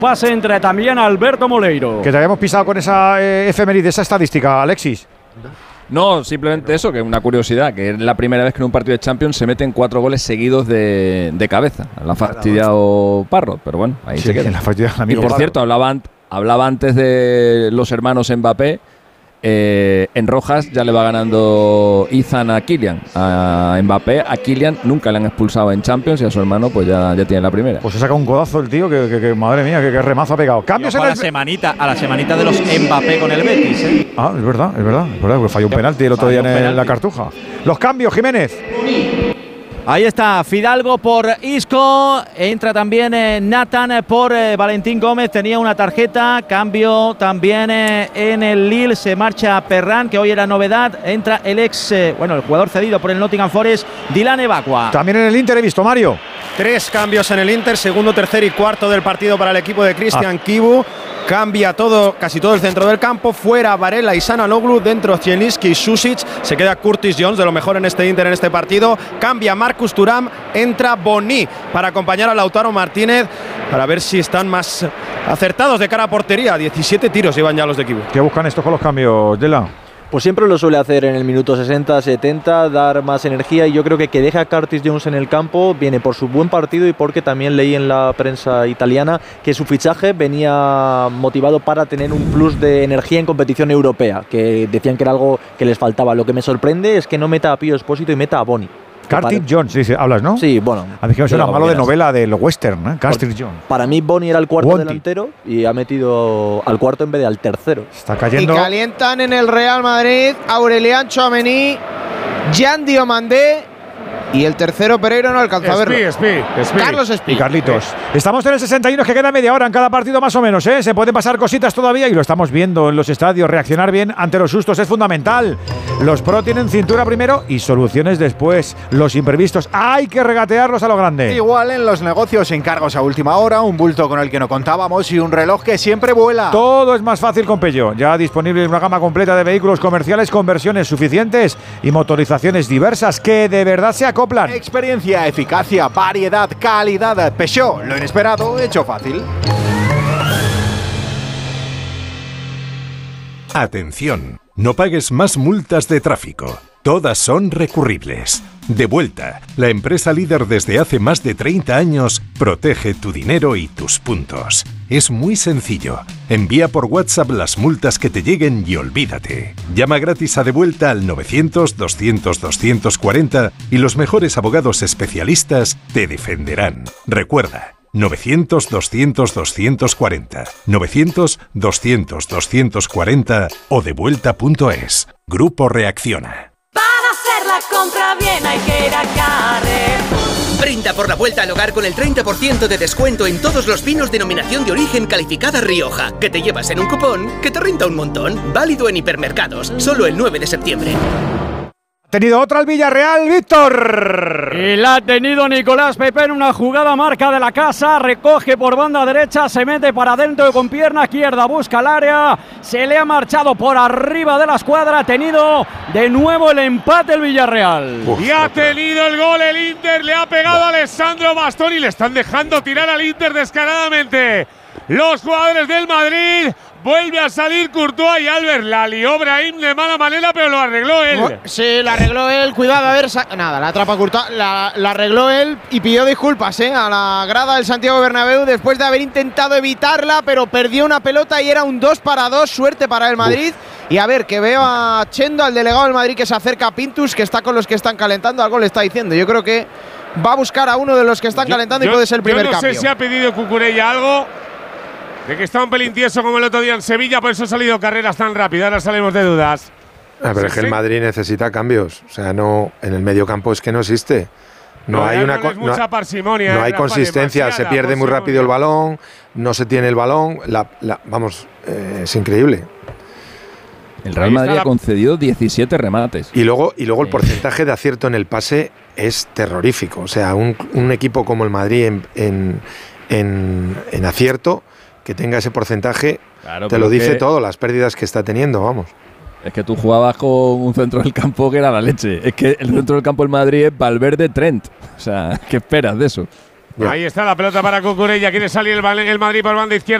Pase entre también Alberto Moleiro. Que te habíamos pisado con esa efeméride, esa estadística, Alexis. No, simplemente eso, que es una curiosidad, que es la primera vez que en un partido de Champions se meten 4 goles seguidos de cabeza. La ha fastidiado Parrot, pero bueno, ahí se queda. Y por cierto, hablaba antes de los hermanos Mbappé. En rojas ya le va ganando Ethan a Kylian. A Mbappé, a Kylian nunca le han expulsado en Champions y a su hermano pues ya tiene la primera. Pues se saca un codazo el tío que madre mía, que remazo ha pegado. Cambios en a la semanita de los Mbappé con el Betis, ¿eh? Ah, es verdad, porque falló un penalti el otro día en la Cartuja. Los cambios, Jiménez. Ahí está Fidalgo por Isco, entra también Nathan por Valentín Gómez, tenía una tarjeta, cambio también en el Lille, se marcha Perrán, que hoy era novedad, entra el el jugador cedido por el Nottingham Forest, Dylan Evacqua. También en el Inter he visto, Mario. 3 cambios en el Inter, segundo, tercer y cuarto del partido para el equipo de Christian Kibu. Cambia casi todo el centro del campo. Fuera Varela y Sananoglu. Dentro Zielinski y Susic. Se queda Curtis Jones, de lo mejor en este Inter en este partido. Cambia Marcus Thuram. Entra Boni para acompañar a Lautaro Martínez. Para ver si están más acertados de cara a portería. 17 tiros llevan ya los de Kibu. ¿Qué buscan estos con los cambios, Dela? Pues siempre lo suele hacer en el minuto 60-70, dar más energía, y yo creo que deja a Curtis Jones en el campo viene por su buen partido y porque también leí en la prensa italiana que su fichaje venía motivado para tener un plus de energía en competición europea, que decían que era algo que les faltaba. Lo que me sorprende es que no meta a Pío Expósito y meta a Boni. Curtis Jones, dice, hablas, ¿no? Sí, bueno. A mí que me suena malo de novela del western, ¿eh? Curtis Jones. Para mí Boni era el cuarto delantero y ha metido al cuarto en vez de al tercero. Está cayendo. Y calientan en el Real Madrid Aurelian Tchouaméni, Jan Diomandé y el tercero Pereira no alcanza a verlo. Carlos Espí. Y Carlitos. Estamos en el 61, que queda media hora en cada partido más o menos, ¿eh? Se pueden pasar cositas todavía y lo estamos viendo en los estadios. Reaccionar bien ante los sustos es fundamental. Los pro tienen cintura primero y soluciones después. Los imprevistos hay que regatearlos a lo grande. Igual en los negocios, encargos a última hora, un bulto con el que no contábamos y un reloj que siempre vuela. Todo es más fácil con Peugeot. Ya disponible en una gama completa de vehículos comerciales con versiones suficientes y motorizaciones diversas que de verdad se acoplan. Experiencia, eficacia, variedad, calidad. Peugeot, lo inesperado hecho fácil. Atención, no pagues más multas de tráfico. Todas son recurribles. Devuelta, la empresa líder desde hace más de 30 años, protege tu dinero y tus puntos. Es muy sencillo. Envía por WhatsApp las multas que te lleguen y olvídate. Llama gratis a Devuelta al 900-200-240 y los mejores abogados especialistas te defenderán. Recuerda, 900-200-240, 900-200-240 o devuelta.es. Grupo Reacciona. Para hacer la compra bien hay que ir a Carrefour. Brinda por la vuelta al hogar con el 30% de descuento en todos los vinos denominación de origen calificada Rioja, que te llevas en un cupón que te renta un montón. Válido en hipermercados, solo el 9 de septiembre. Tenido otra el Villarreal, Víctor. Y la ha tenido Nicolás Pepe en una jugada marca de la casa. Recoge por banda derecha, se mete para adentro con pierna izquierda, busca el área. Se le ha marchado por arriba de la escuadra. Ha tenido de nuevo el empate el Villarreal. Y ha tenido el gol el Inter. Le ha pegado a Alessandro Bastoni. Le están dejando tirar al Inter descaradamente los jugadores del Madrid. Vuelve a salir Courtois y Albert. La lió Brahim de mala manera, pero lo arregló él. Sí, lo arregló él. Cuidado, a ver. Nada, la atrapa Courtois. La arregló él y pidió disculpas a la grada del Santiago Bernabéu después de haber intentado evitarla, pero perdió una pelota y era un 2-2. Suerte para el Madrid. Y a ver, que veo a Chendo, al delegado del Madrid, que se acerca a Pintus, que está con los que están calentando. Algo le está diciendo. Yo creo que va a buscar a uno de los que están calentando y puede ser el primer cambio. Yo no sé si ha pedido Cucurella algo. De que está un pelín tieso como el otro día en Sevilla, por eso han salido carreras tan rápidas. Ahora salimos de dudas. Pero es que el Madrid necesita cambios. O sea, no, en el mediocampo es que no existe. No hay mucha parsimonia. No hay consistencia. Se pierde muy rápido el balón, no se tiene el balón. Vamos, es increíble. El Real Madrid ha concedido 17 remates. Y luego el porcentaje de acierto en el pase es terrorífico. O sea, un equipo como el Madrid en acierto, que tenga ese porcentaje, claro, te lo dice todo, las pérdidas que está teniendo, vamos. Es que tú jugabas con un centro del campo que era la leche. Es que el centro del campo del Madrid es Valverde, Trent. O sea, ¿qué esperas de eso? Ahí está la pelota para Cucurella. Quiere salir el Madrid por banda izquierda.